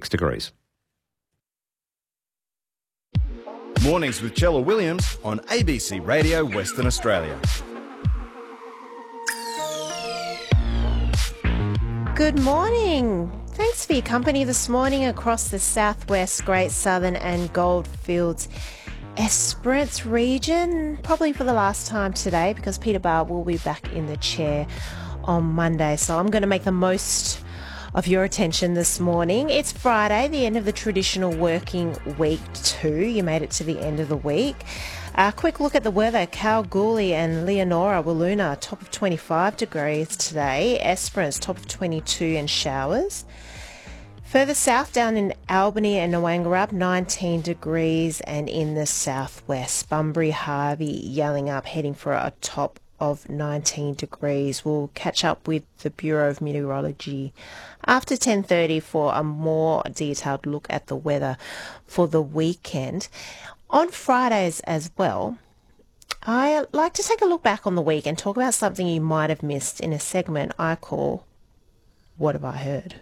degrees. Mornings with Chella Williams on ABC Radio Western Australia. Good morning. Thanks for your company this morning across the Southwest, Great Southern and Goldfields Esperance region. Probably for the last time today because Peter Barr will be back in the chair on Monday. So I'm going to make the most of your attention this morning. It's Friday, the end of the traditional working week too. You made it to the end of the week. A quick look at the weather. Kalgoorlie and Leonora, Wiluna, top of 25 degrees today. Esperance, top of 22 and showers. Further south, down in Albany and Noangarup, 19 degrees, and in the southwest, Bunbury, Harvey, Yallingup, heading for a top of 19 degrees. We'll catch up with the Bureau of Meteorology after 10:30 for a more detailed look at the weather for the weekend. On Fridays as well, I like to take a look back on the week and talk about something you might have missed in a segment I call What Have I Heard?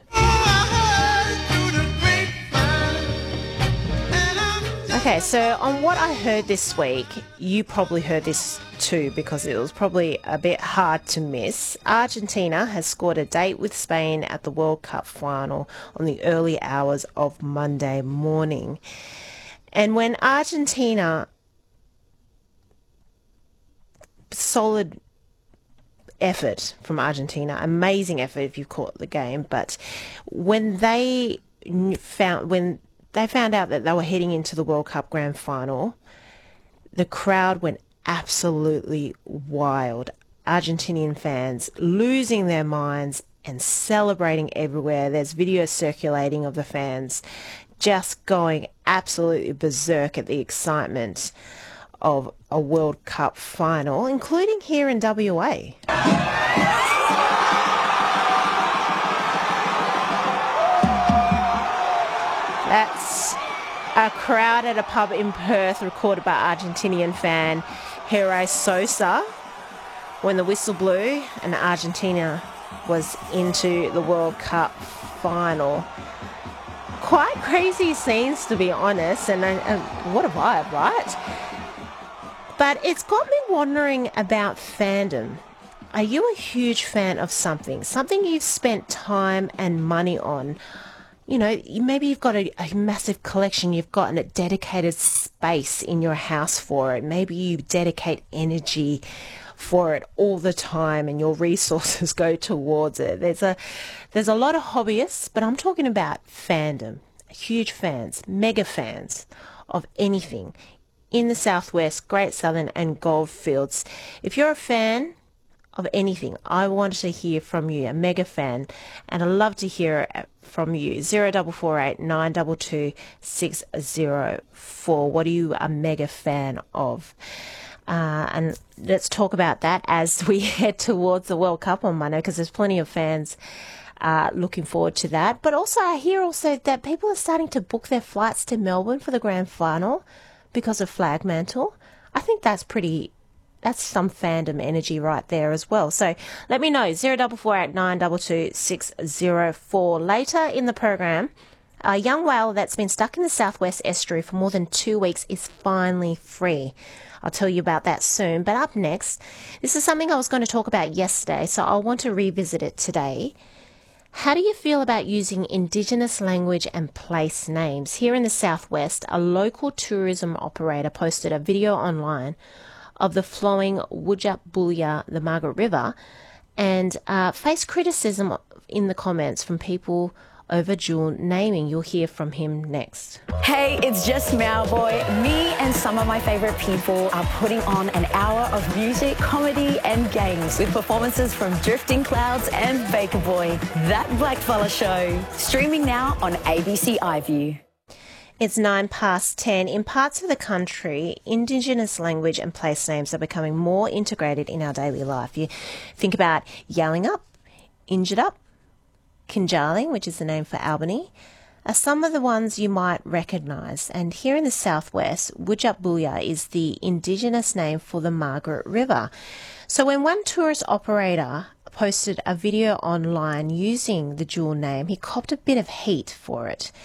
Okay, so on What I Heard this week, you probably heard this too because it was probably a bit hard to miss. Argentina has scored a date with Spain at the World Cup final on the early hours of Monday morning. And when Argentina, solid effort from Argentina, amazing effort if you've caught the game, but when they found out that they were heading into the World Cup Grand Final, the crowd went absolutely wild. Argentinian fans losing their minds and celebrating everywhere. There's videos circulating of the fans just going absolutely berserk at the excitement of a World Cup final, including here in WA. That's a crowd at a pub in Perth recorded by Argentinian fan Jere Sosa when the whistle blew and Argentina was into the World Cup final. Quite crazy scenes, to be honest, and what a vibe, right? But it's got me wondering about fandom. Are you a huge fan of something you've spent time and money on? You know, maybe you've got a massive collection, you've got a dedicated space in your house for it. Maybe you dedicate energy for it all the time and your resources go towards it. There's a lot of hobbyists, but I'm talking about fandom. Huge fans, mega fans of anything in the Southwest, Great Southern and Goldfields. If you're a fan of anything, I want to hear from you, a mega fan, and I'd love to hear from you. 0448 922 604. What are you a mega fan of? And let's talk about that as we head towards the World Cup on Monday, because there's plenty of fans looking forward to that. But also, I hear also that people are starting to book their flights to Melbourne for the grand final because of Flagmantle. I think that's some fandom energy right there as well. So let me know, 0448 922 604. Later in the program, a young whale that's been stuck in the Southwest Estuary for more than 2 weeks is finally free. I'll tell you about that soon. But up next, this is something I was going to talk about yesterday, so I want to revisit it today. How do you feel about using Indigenous language and place names? Here in the Southwest, a local tourism operator posted a video online of the flowing Wujap Bulya, the Margaret River, and faced criticism in the comments from people over dual naming. You'll hear from him next. Hey, it's just Mowboy. Me and some of my favourite people are putting on an hour of music, comedy and games with performances from Drifting Clouds and Baker Boy. That Blackfella Show. Streaming now on ABC iView. It's 10:09. In parts of the country, Indigenous language and place names are becoming more integrated in our daily life. You think about Yallingup, Injurup, Kinjarling, which is the name for Albany, are some of the ones you might recognise. And here in the southwest, Wujap Bulya is the Indigenous name for the Margaret River. So when one tourist operator posted a video online using the dual name, he copped a bit of heat for it.